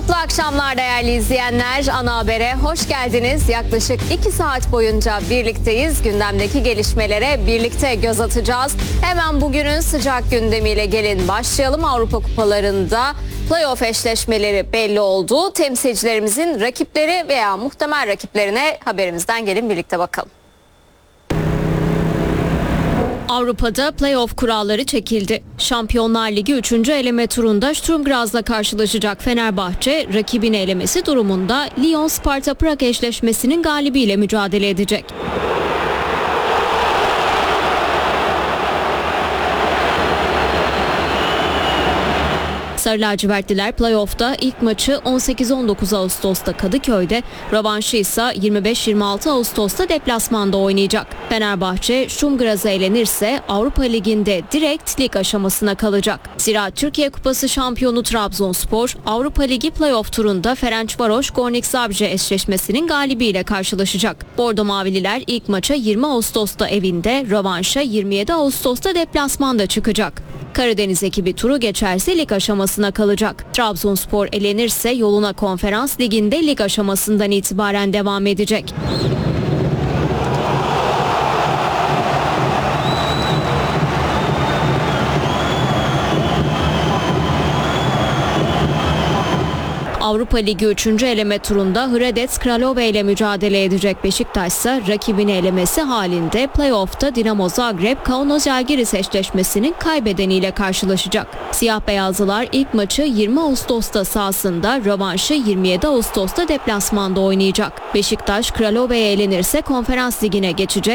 Mutlu akşamlar değerli izleyenler. Ana Haber'e hoş geldiniz. Yaklaşık 2 saat boyunca birlikteyiz. Gündemdeki gelişmelere birlikte göz atacağız. Hemen bugünün sıcak gündemiyle gelin başlayalım. Avrupa Kupalarında playoff eşleşmeleri belli oldu. Temsilcilerimizin rakipleri veya muhtemel rakiplerine haberimizden gelin birlikte bakalım. Avrupa'da playoff kuralları çekildi. Şampiyonlar Ligi 3. eleme turunda Sturm Graz'la karşılaşacak Fenerbahçe, rakibini elemesi durumunda Lyon-Sparta Prag eşleşmesinin galibiyle mücadele edecek. Sarı lacivertliler playoff'ta ilk maçı 18-19 Ağustos'ta Kadıköy'de, rövanşı ise 25-26 Ağustos'ta deplasmanda oynayacak. Fenerbahçe Sturm Graz'a elenirse Avrupa Ligi'nde direkt lig aşamasına kalacak. Zira Türkiye Kupası şampiyonu Trabzonspor, Avrupa Ligi playoff turunda Ferencvaros Gornik Zabrze eşleşmesinin galibiyle karşılaşacak. Bordo Mavililer ilk maça 20 Ağustos'ta evinde, rövanşa 27 Ağustos'ta deplasmanda çıkacak. Karadeniz ekibi turu geçerse lig aşamasına kalacak. Trabzonspor elenirse yoluna Konferans Ligi'nde lig aşamasından itibaren devam edecek. Avrupa Ligi 3. eleme turunda Hradec Kralove ile mücadele edecek. Beşiktaş ise rakibini elemesi halinde playoff'ta Dinamo Zagreb Kaunas Žalgiris eşleşmesinin kaybedeniyle karşılaşacak. Siyah beyazlılar ilk maçı 20 Ağustos'ta sahasında, rövanşı 27 Ağustos'ta deplasmanda oynayacak. Beşiktaş Kralove'ye elenirse Konferans Ligi'ne geçecek.